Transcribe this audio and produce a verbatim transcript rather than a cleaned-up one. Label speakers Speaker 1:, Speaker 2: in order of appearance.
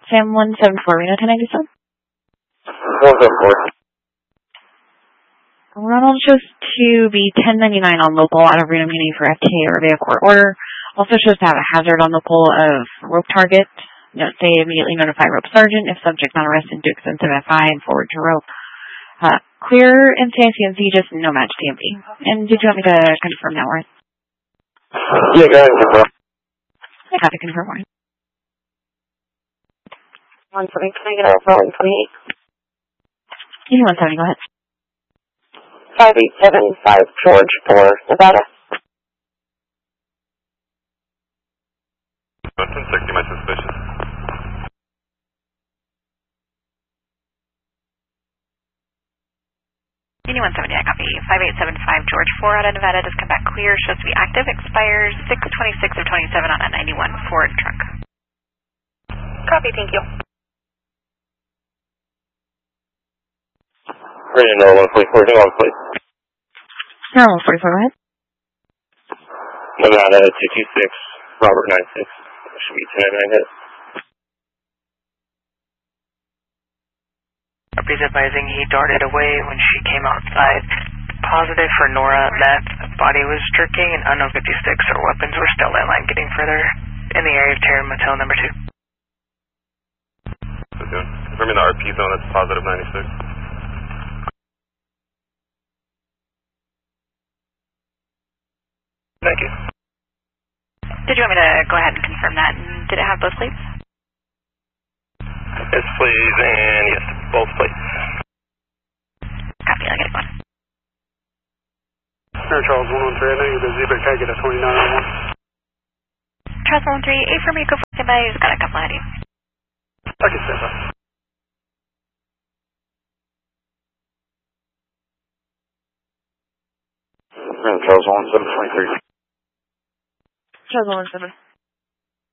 Speaker 1: Sam one seven four, Reno ten ninety-seven.
Speaker 2: one seven four.
Speaker 1: Ronald shows to be ten ninety-nine on local out of Reno Muni for F T A or via court order. Also shows to have a hazard on local of rope target. Note say immediately notify rope sergeant if subject not arrested, do extensive F I and forward to rope. Uh, clear N C I C N C, just no match D M V. And did you want me to confirm that warrant?
Speaker 2: Yeah, go ahead and confirm.
Speaker 1: I got to confirm warrant.
Speaker 3: one seventy, can I get a one twenty-eight?
Speaker 1: Give me one seventy, go ahead.
Speaker 3: five eight seven five George for Nevada.
Speaker 2: ten sixty, my suspicion.
Speaker 4: Union one seventy, I copy. five eight seven five George four out of Nevada does come back clear. Shows to be active. Expires six twenty-six of twenty-seven on a ninety-one Ford truck. Copy, thank you.
Speaker 2: Ready to know one forty-four, no one please.
Speaker 1: No, one forty-four, go ahead.
Speaker 2: Nevada two two six, Robert nine six. Should be ten nine hit.
Speaker 5: He's advising he darted away when she came outside. Positive for Nora, meth, body was jerking, and unknown fifty-six or weapons were still in line getting further in the area of Terra Motel number two.
Speaker 2: Confirming the R P zone, that's positive ninety-six.
Speaker 5: Thank you.
Speaker 4: Did you want me to go ahead and confirm that? And did it have both plates?
Speaker 2: Yes, please, and yes, both plates.
Speaker 4: Copy, I'll get it going.
Speaker 6: Air Charles one one three, I know you're busy, but can I get a twenty-nine on one?
Speaker 4: Charles one one three, eight for me, go for standby, he's got a couple ahead of you.
Speaker 6: I can stand by.
Speaker 2: Charles one seven twenty-three.
Speaker 1: Charles one seven.